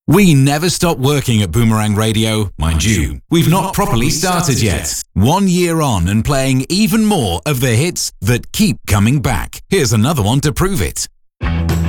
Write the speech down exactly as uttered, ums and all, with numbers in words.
We never stop working at Boomerang Radio, mind you. We've not properly started yet. One year on and playing even more of the hits that keep coming back. Here's another one to prove it.